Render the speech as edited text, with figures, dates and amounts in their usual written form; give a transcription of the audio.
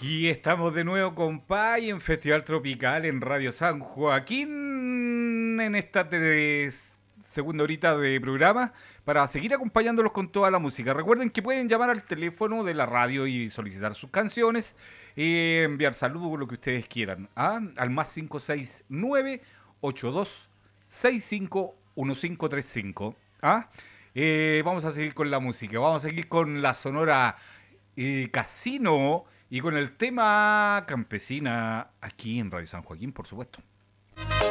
Aquí estamos de nuevo, compay, en Festival Tropical en Radio San Joaquín, en esta segunda horita de programa, para seguir acompañándolos con toda la música. Recuerden que pueden llamar al teléfono de la radio y solicitar sus canciones, enviar saludos, lo que ustedes quieran, al más 569-8265-1535. Vamos a seguir con la música, vamos a seguir con la sonora Casino y con el tema Campesina aquí en Radio San Joaquín, por supuesto.